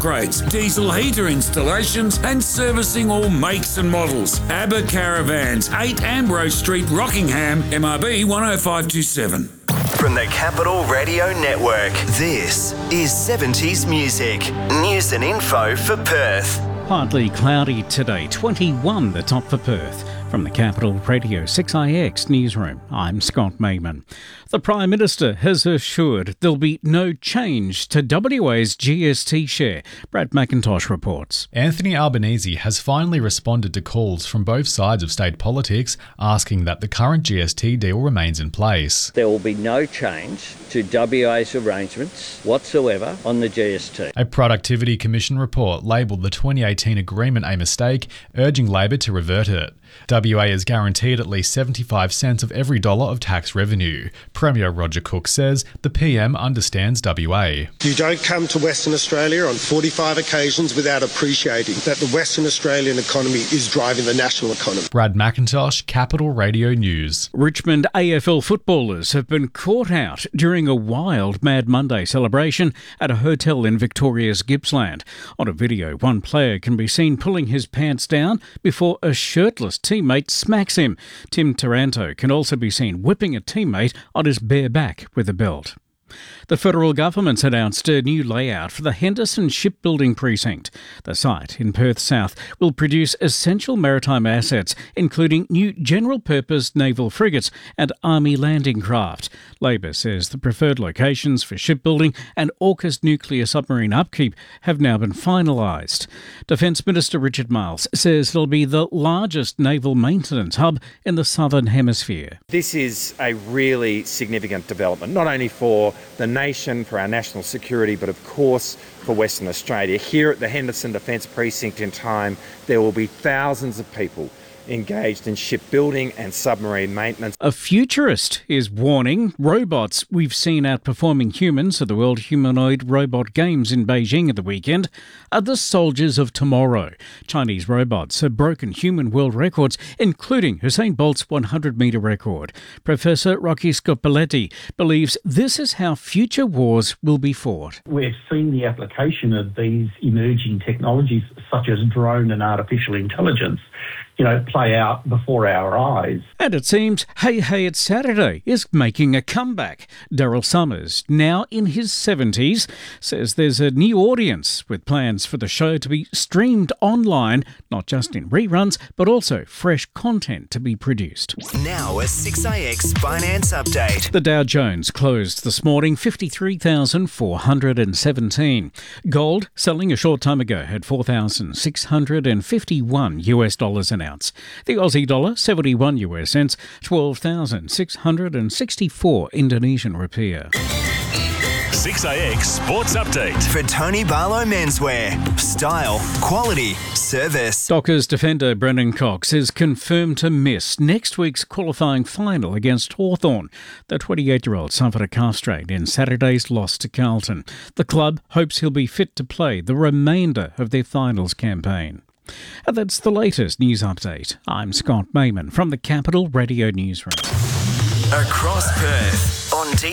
upgrades, diesel heater installations and servicing all makes and models. ABBA Caravans, 8 Ambrose Street, Rockingham, MRB 10527. From the Capital Radio Network, this is 70s Music. News and info for Perth. Partly cloudy today, 21 the top for Perth. From the Capital Radio 6IX newsroom, I'm Scott Mayman. The Prime Minister has assured there'll be no change to WA's GST share. Brad McIntosh reports. Anthony Albanese has finally responded to calls from both sides of state politics asking that the current GST deal remains in place. There will be no change to WA's arrangements whatsoever on the GST. A Productivity Commission report labelled the 2018 agreement a mistake, urging Labor to revert it. WA is guaranteed at least 75 cents of every dollar of tax revenue. Premier Roger Cook says the PM understands WA. You don't come to Western Australia on 45 occasions without appreciating that the Western Australian economy is driving the national economy. Brad McIntosh, Capital Radio News. Richmond AFL footballers have been caught out during a wild Mad Monday celebration at a hotel in Victoria's Gippsland. On a video, one player can be seen pulling his pants down before a shirtless teammate smacks him. Tim Taranto can also be seen whipping a teammate on his bare back with a belt. The federal government's announced a new layout for the Henderson Shipbuilding Precinct. The site in Perth South will produce essential maritime assets, including new general-purpose naval frigates and army landing craft. Labor says the preferred locations for shipbuilding and AUKUS nuclear submarine upkeep have now been finalised. Defence Minister Richard Marles says it'll be the largest naval maintenance hub in the Southern Hemisphere. This is a really significant development, not only for the nation, for our national security, but of course for Western Australia. Here at the Henderson Defence Precinct in time, there will be thousands of people engaged in shipbuilding and submarine maintenance. A futurist is warning robots we've seen outperforming humans at the World Humanoid Robot Games in Beijing at the weekend are the soldiers of tomorrow. Chinese robots have broken human world records, including Usain Bolt's 100-metre record. Professor Rocky Scopoletti believes this is how future wars will be fought. We've seen the application of these emerging technologies such as drone and artificial intelligence play out before our eyes. And it seems Hey Hey It's Saturday is making a comeback. Daryl Summers, now in his 70s, says there's a new audience with plans for the show to be streamed online, not just in reruns, but also fresh content to be produced. Now a 6IX finance update. The Dow Jones closed this morning 53,417. Gold, selling a short time ago, at $4,651 an ounce. The Aussie dollar, 71 US cents, 12,664 Indonesian rupiah. 6IX Sports Update. For Tony Barlow Menswear. Style, quality, service. Dockers defender Brendan Cox is confirmed to miss next week's qualifying final against Hawthorn. The 28-year-old suffered a calf strain in Saturday's loss to Carlton. The club hopes he'll be fit to play the remainder of their finals campaign. And that's the latest news update. I'm Scott Mayman from the Capital Radio Newsroom. Across Perth on